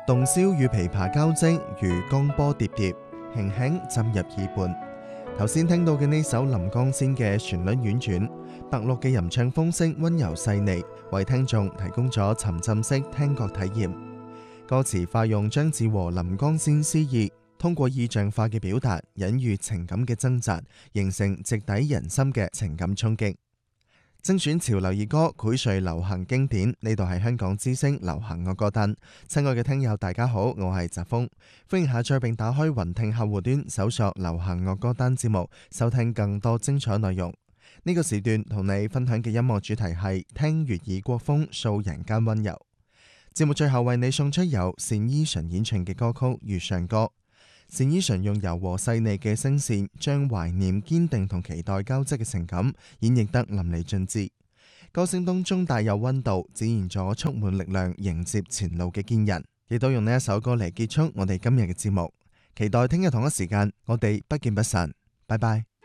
洞簫與琵琶交織，如江波疊疊，輕輕浸入耳畔。頭先聽到嘅呢首林光仙嘅旋律婉轉，白鹿嘅吟唱風色溫柔細膩，為聽眾提供咗沉浸式聽覺體驗。歌詞化用張詔和林光仙詩意，通過意象化嘅表達，隱喻情感嘅掙扎，形成直抵人心嘅情感衝擊。精選潮流兒歌，薈萃流行經典。呢度係香港之聲流行樂歌單。親愛嘅聽友大家好，我係澤峰，歡迎下載並打開雲聽客戶端，搜索流行樂歌單節目，收聽更多精彩內容。呢個時段同你分享嘅音樂主題係聽粵語國風，掃人間溫柔。節目最後為你送出由單依純演唱嘅歌曲《月上歌》。單依純用柔和細膩嘅聲線，將懷念、堅定同期待交織嘅情感演繹得淋漓盡致。歌聲當中帶有溫度，展現咗充滿力量迎接前路嘅堅韌。亦都用呢一首歌嚟結束我哋今日嘅節目。期待聽日同一時間，我哋不見不散。拜拜。